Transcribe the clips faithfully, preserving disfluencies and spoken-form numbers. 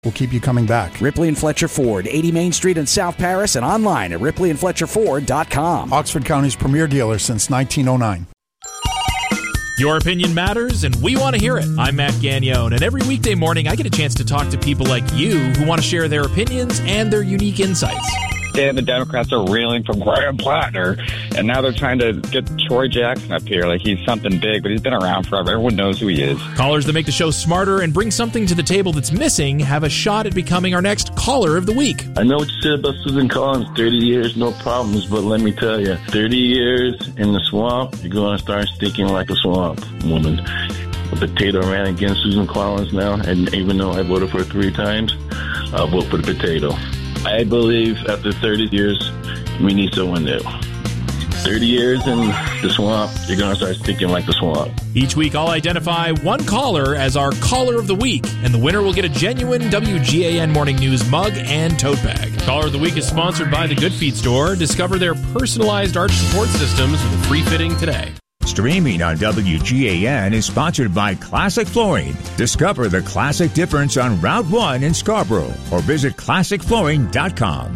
We'll keep you coming back. Ripley and Fletcher Ford, eighty Main Street in South Paris, and online at ripley and fletcher ford dot com. Oxford County's premier dealer since nineteen oh nine. Your opinion matters, and we want to hear it. I'm Matt Gagnone, and every weekday morning I get a chance to talk to people like you who want to share their opinions and their unique insights. And the Democrats are reeling from Graham Plattner, and now they're trying to get Troy Jackson up here like he's something big, but he's been around forever. Everyone knows who he is. Callers that make the show smarter and bring something to the table that's missing have a shot at becoming our next Caller of the Week. I know what you said about Susan Collins, thirty years, no problems, but let me tell you, thirty years in the swamp, you're going to start stinking like a swamp, woman. A potato ran against Susan Collins now, and even though I voted for her three times, I'll vote for the potato. I believe after thirty years, we need someone new. thirty years in the swamp, you're going to start stinking like the swamp. Each week, I'll identify one caller as our Caller of the Week, and the winner will get a genuine W G A N Morning News mug and tote bag. Caller of the Week is sponsored by the Good Feet Store. Discover their personalized arch support systems with a free fitting today. Streaming on W G A N is sponsored by Classic Flooring. Discover the classic difference on Route one in Scarborough or visit classic flooring dot com.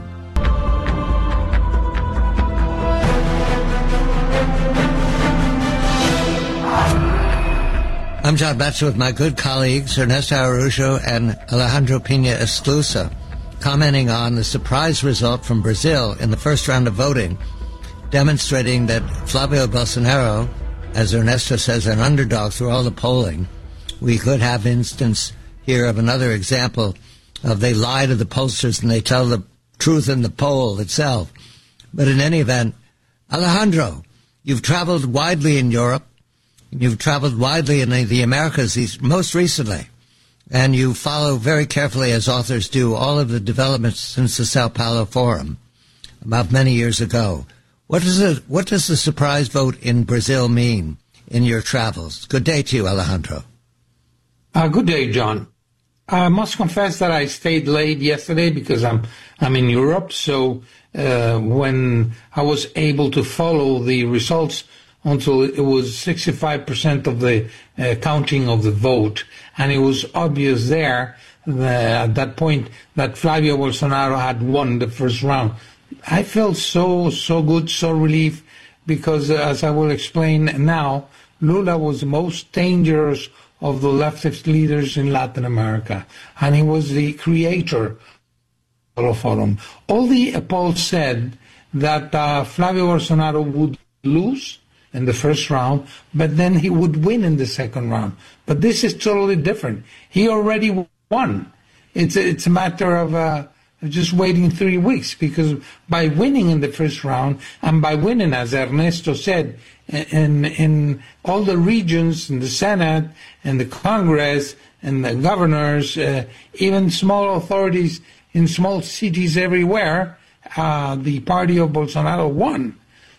I'm John Batchelor with my good colleagues Ernesto Araujo and Alejandro Pina Esclusa, commenting on the surprise result from Brazil in the first round of voting, demonstrating that Flavio Bolsonaro, as Ernesto says, an underdog through all the polling. We could have instance here of another example of they lie to the pollsters and they tell the truth in the poll itself. But in any event, Alejandro, you've traveled widely in Europe. You've traveled widely in the, the Americas most recently, and you follow very carefully, as authors do, all of the developments since the Sao Paulo Forum about many years ago. What does it, what does the surprise vote in Brazil mean in your travels? Good day to you, Alejandro. Uh, good day, John. I must confess that I stayed late yesterday because I'm I'm in Europe. So uh, when I was able to follow the results until it was sixty-five percent of the uh, counting of the vote, and it was obvious there that, at that point that Flavio Bolsonaro had won the first round. I felt so, so good, so relieved, because uh, as I will explain now, Lula was the most dangerous of the leftist leaders in Latin America, and he was the creator of the Forum. All the polls said that uh, Flavio Bolsonaro would lose in the first round, but then he would win in the second round. But this is totally different. He already won. It's a, it's a matter of uh, just waiting three weeks, because by winning in the first round, and by winning, as Ernesto said, in in all the regions, in the Senate, and the Congress, and the governors, uh, even small authorities in small cities everywhere, uh, the party of Bolsonaro won.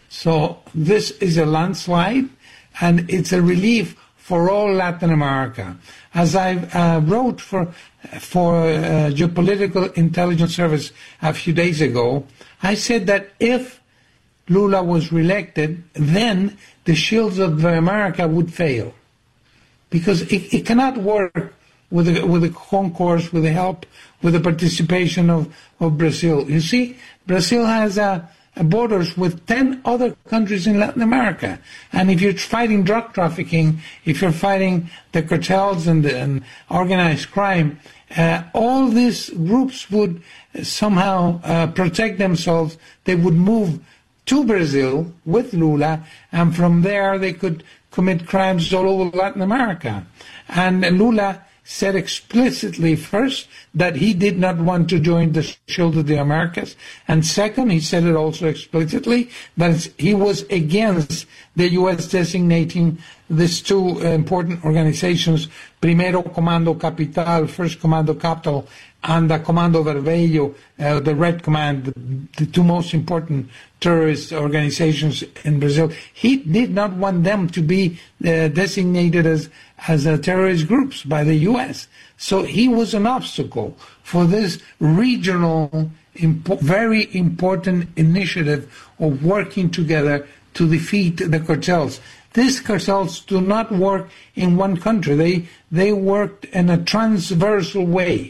So this is a landslide, and it's a relief for all Latin America. As I uh, wrote for for uh, Geopolitical Intelligence Service a few days ago, I said that if Lula was reelected, then the shields of America would fail, because it, it cannot work with the, with the concourse, with the help, with the participation of, of Brazil. You see, Brazil has a borders with ten other countries in Latin America. And if you're fighting drug trafficking, if you're fighting the cartels and, the, and organized crime, uh, all these groups would somehow uh, protect themselves. They would move to Brazil with Lula, and from there they could commit crimes all over Latin America. And Lula said explicitly, first, that he did not want to join the Shield of the Americas, and second, he said it also explicitly that he was against the U S designating these two important organizations, Primero Comando Capital, First Commando Capital, and the Comando Vermelho, uh, the Red Command, the, the two most important terrorist organizations in Brazil. He did not want them to be uh, designated as as uh, terrorist groups by the U S. So he was an obstacle for this regional, impo- very important initiative of working together to defeat the cartels. These cartels do not work in one country. They they worked in a transversal way.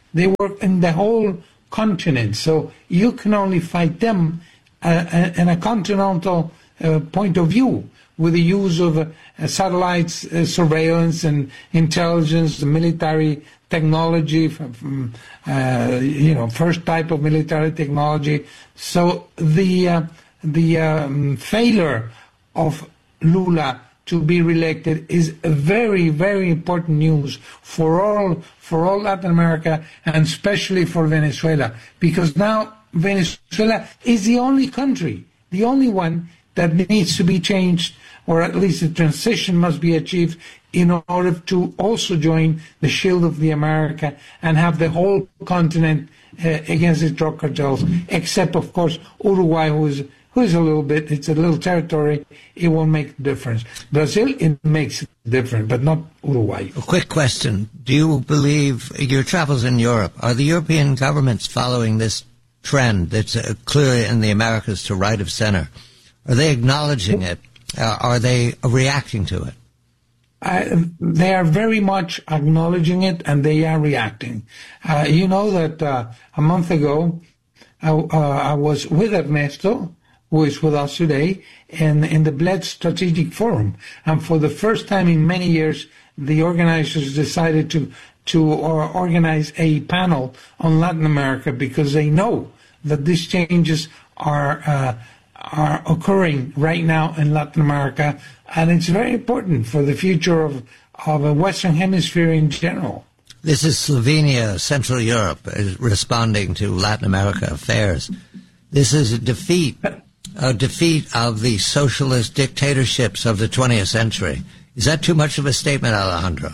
They work in the whole continent. So you can only fight them uh, in a continental uh, point of view, with the use of uh, satellites, uh, surveillance and intelligence, the military technology, from, from, uh, you know, first type of military technology. So the uh, the um, failure of Lula to be reelected is a very, very important news for all for all Latin America, and especially for Venezuela, because now Venezuela is the only country, the only one that needs to be changed, or at least the transition must be achieved in order to also join the Shield of the America and have the whole continent uh, against the drug cartels, except, of course, Uruguay, who is who is a little bit, it's a little territory, it won't make a difference. Brazil, it makes a difference, but not Uruguay. A quick question. Do you believe, your travels in Europe, are the European governments following this trend that's uh, clearly in the Americas to right of center? Are they acknowledging it? Uh, are they reacting to it? Uh, they are very much acknowledging it, and they are reacting. Uh, you know that uh, a month ago, I, uh, I was with Ernesto, who is with us today, in, in the Bled Strategic Forum. And for the first time in many years, the organizers decided to, to uh, organize a panel on Latin America, because they know that these changes are uh, are occurring right now in Latin America, and it's very important for the future of, of the Western Hemisphere in general. This is Slovenia, Central Europe, is responding to Latin America affairs. This is a defeat, a defeat of the socialist dictatorships of the twentieth century. Is that too much of a statement, Alejandro?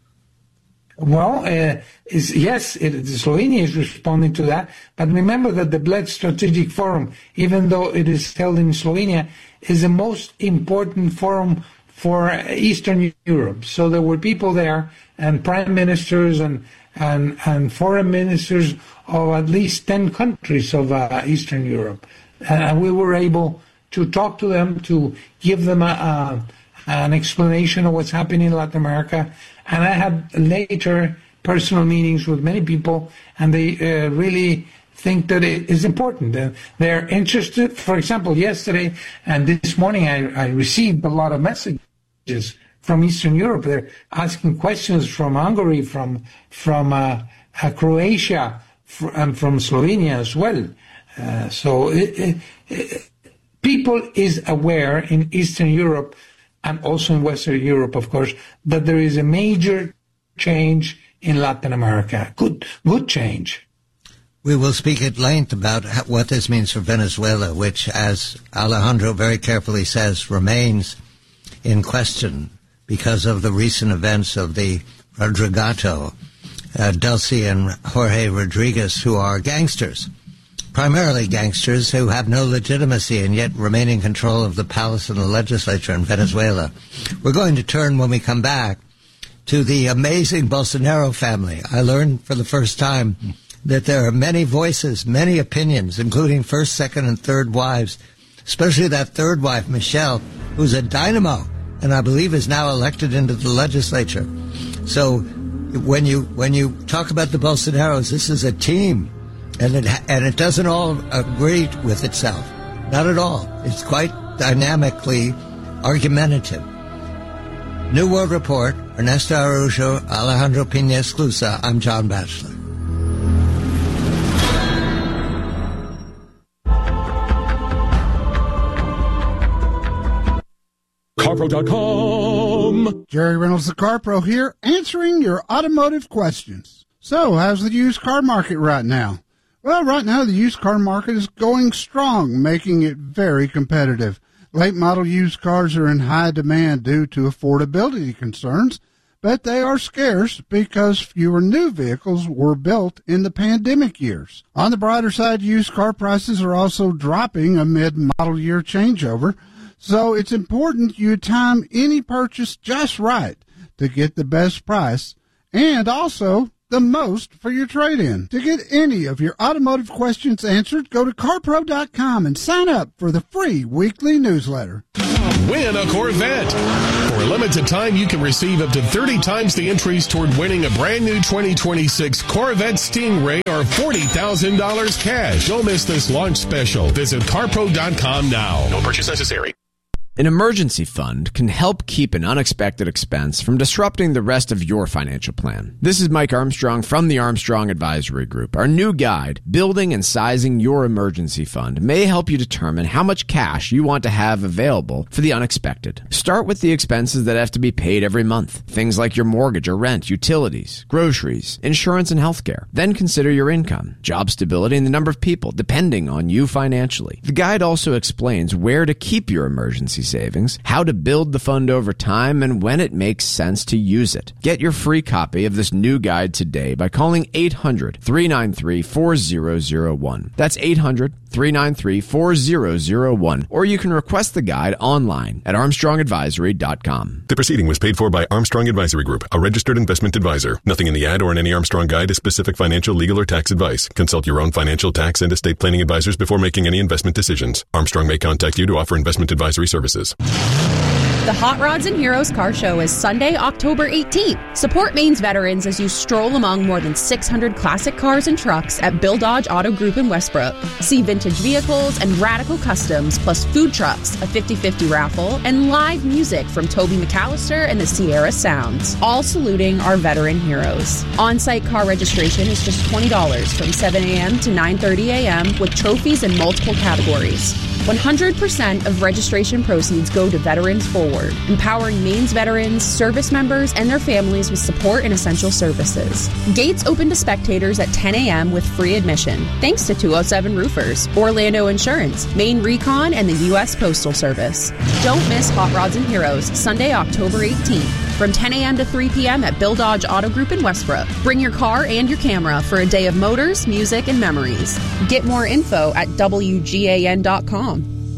Well, uh, is, yes, it, Slovenia is responding to that. But remember that the Bled Strategic Forum, even though it is held in Slovenia, is the most important forum for Eastern Europe. So there were people there, and prime ministers and and, and foreign ministers of at least ten countries of uh, Eastern Europe. And we were able to talk to them, to give them a, a, an explanation of what's happening in Latin America. And I had later personal meetings with many people, and they uh, really think that it is important. Uh, they're interested. For example, yesterday and this morning, I, I received a lot of messages from Eastern Europe. They're asking questions from Hungary, from from uh, uh, Croatia, fr- and from Slovenia as well. Uh, so it, it, it, people is aware in Eastern Europe, and also in Western Europe, of course, that there is a major change in Latin America. Good, good change. We will speak at length about what this means for Venezuela, which, as Alejandro very carefully says, remains in question because of the recent events of the Rodrigato, uh, Delcy and Jorge Rodriguez, who are gangsters. Primarily gangsters who have no legitimacy and yet remain in control of the palace and the legislature in Venezuela. We're going to turn, when we come back, to the amazing Bolsonaro family. I learned for the first time that there are many voices, many opinions, including first, second, and third wives, especially that third wife, Michelle, who's a dynamo, and I believe is now elected into the legislature. So when you when you talk about the Bolsonaros, this is a team. And it, and it doesn't all agree with itself. Not at all. It's quite dynamically argumentative. New World Report, Ernesto Araujo, Alejandro Pina Esclusa. I'm John Batchelor. CarPro dot com. Jerry Reynolds, the CarPro here, answering your automotive questions. So, how's the used car market right now? Well, right now the used car market is going strong, making it very competitive. Late model used cars are in high demand due to affordability concerns, but they are scarce because fewer new vehicles were built in the pandemic years. On the brighter side, used car prices are also dropping amid model year changeover, so it's important you time any purchase just right to get the best price, and also the most for your trade-in. To get any of your automotive questions answered, go to car pro dot com and sign up for the free weekly newsletter. Win a Corvette. For a limited time, you can receive up to thirty times the entries toward winning a brand new twenty twenty-six Corvette Stingray or forty thousand dollars cash. Don't miss this launch special. Visit car pro dot com now. No purchase necessary. An emergency fund can help keep an unexpected expense from disrupting the rest of your financial plan. This is Mike Armstrong from the Armstrong Advisory Group. Our new guide, Building and Sizing Your Emergency Fund, may help you determine how much cash you want to have available for the unexpected. Start with the expenses that have to be paid every month. Things like your mortgage or rent, utilities, groceries, insurance, and healthcare. Then consider your income, job stability, and the number of people depending on you financially. The guide also explains where to keep your emergency savings, how to build the fund over time, and when it makes sense to use it. Get your free copy of this new guide today by calling eight hundred, three nine three, four zero zero one. That's eight hundred, three nine three, four zero zero one. Or you can request the guide online at armstrong advisory dot com. The proceeding was paid for by Armstrong Advisory Group, a registered investment advisor. Nothing in the ad or in any Armstrong guide is specific financial, legal, or tax advice. Consult your own financial, tax, and estate planning advisors before making any investment decisions. Armstrong may contact you to offer investment advisory services. The Hot Rods and Heroes Car Show is Sunday, October eighteenth. Support Maine's veterans as you stroll among more than six hundred classic cars and trucks at Bill Dodge Auto Group in Westbrook. See vintage vehicles and radical customs, plus food trucks, a fifty-fifty raffle, and live music from Toby McAllister and the Sierra Sounds, all saluting our veteran heroes. On-site car registration is just twenty dollars from seven a.m. to nine thirty a.m. with trophies in multiple categories. one hundred percent of registration proceeds go to Veterans Forward, empowering Maine's veterans, service members, and their families with support and essential services. Gates open to spectators at ten a.m. with free admission, thanks to two oh seven Roofers, Orlando Insurance, Maine Recon, and the U S Postal Service. Don't miss Hot Rods and Heroes, Sunday, October eighteenth, from ten a.m. to three p.m. at Bill Dodge Auto Group in Westbrook. Bring your car and your camera for a day of motors, music, and memories. Get more info at W G A N dot com.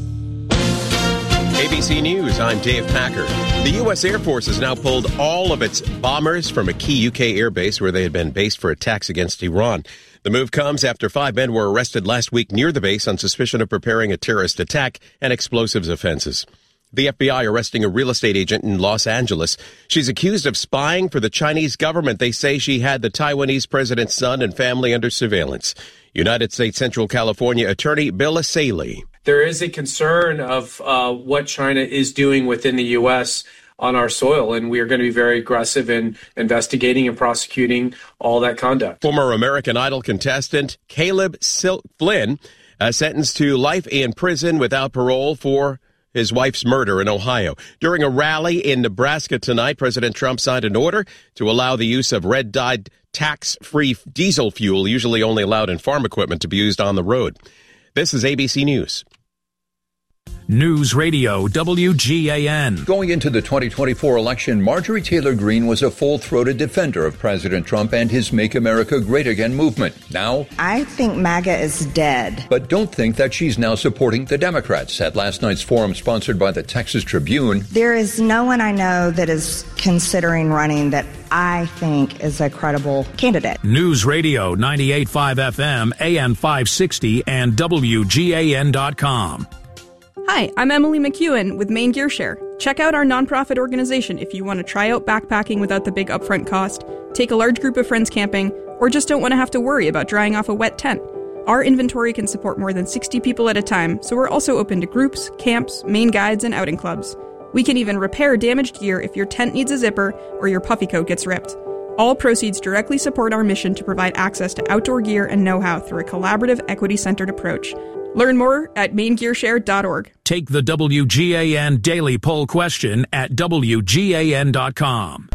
A B C News, I'm Dave Packer. The U S Air Force has now pulled all of its bombers from a key U K airbase where they had been based for attacks against Iran. The move comes after five men were arrested last week near the base on suspicion of preparing a terrorist attack and explosives offenses. The F B I arresting a real estate agent in Los Angeles. She's accused of spying for the Chinese government. They say she had the Taiwanese president's son and family under surveillance. United States Central California Attorney Bill Asaley. There is a concern of uh, what China is doing within the U S on our soil, and we are going to be very aggressive in investigating and prosecuting all that conduct. Former American Idol contestant Caleb Sil- Flynn uh, sentenced to life in prison without parole for his wife's murder in Ohio. During a rally in Nebraska tonight, President Trump signed an order to allow the use of red-dyed tax-free diesel fuel, usually only allowed in farm equipment, to be used on the road. This is A B C News. News Radio W G A N. Going into the twenty twenty-four election, Marjorie Taylor Greene was a full-throated defender of President Trump and his Make America Great Again movement. Now, I think MAGA is dead. But don't think that she's now supporting the Democrats. At last night's forum sponsored by the Texas Tribune, there is no one I know that is considering running that I think is a credible candidate. News Radio ninety-eight point five F M, A M five sixty, and W G A N dot com. Hi, I'm Emily McEwen with Maine Gearshare. Check out our nonprofit organization if you want to try out backpacking without the big upfront cost, take a large group of friends camping, or just don't want to have to worry about drying off a wet tent. Our inventory can support more than sixty people at a time, so we're also open to groups, camps, Maine guides, and outing clubs. We can even repair damaged gear if your tent needs a zipper or your puffy coat gets ripped. All proceeds directly support our mission to provide access to outdoor gear and know-how through a collaborative, equity-centered approach. Learn more at maine gear share dot org. Take the W G A N Daily Poll question at W G A N dot com.